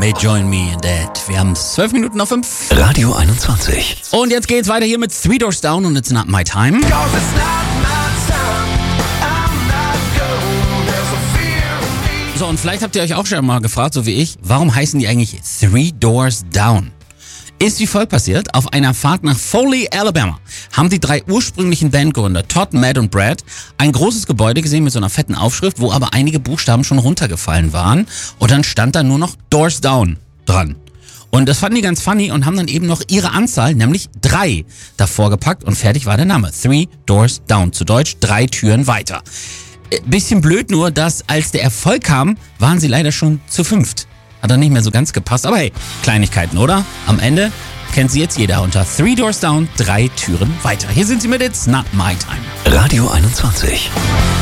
May Join Me in That. Wir haben 12 Minuten nach 5. Radio 21. Und jetzt geht's weiter hier mit Three Doors Down und It's Not My Time. So, und vielleicht habt ihr euch auch schon mal gefragt, so wie ich, warum heißen die eigentlich Three Doors Down? Ist wie folgt passiert: Auf einer Fahrt nach Foley, Alabama, haben die drei ursprünglichen Bandgründer, Todd, Matt und Brad, ein großes Gebäude gesehen mit so einer fetten Aufschrift, wo aber einige Buchstaben schon runtergefallen waren. Und dann stand da nur noch Doors Down dran. Und das fanden die ganz funny und haben dann eben noch ihre Anzahl, nämlich 3, davor gepackt und fertig war der Name. Three Doors Down, zu Deutsch 3 Türen weiter. Bisschen blöd nur, dass als der Erfolg kam, waren sie leider schon zu 5. Hat dann nicht mehr so ganz gepasst, aber hey, Kleinigkeiten, oder? Am Ende kennt sie jetzt jeder unter Three Doors Down, 3 Türen weiter. Hier sind sie mit It's Not My Time. Radio 21.